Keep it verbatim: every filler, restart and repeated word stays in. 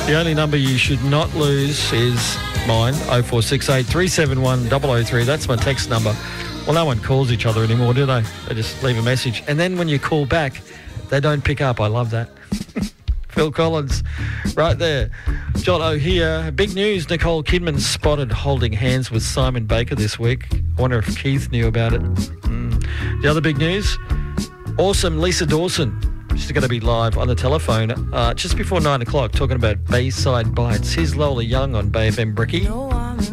The only number you should not lose is mine, oh four six eight, three seven one, double oh three. That's my text number. Well, no one calls each other anymore, do they? They just leave a message. And then when you call back, they don't pick up. I love that. Phil Collins, right there. John O'Hare. Big news, Nicole Kidman spotted holding hands with Simon Baker this week. I wonder if Keith knew about it. Mm. The other big news, awesome Lisa Dawson. She's going to be live on the telephone uh, just before nine o'clock talking about Bayside Bites. Here's Lola Young on Bay F M Bricky.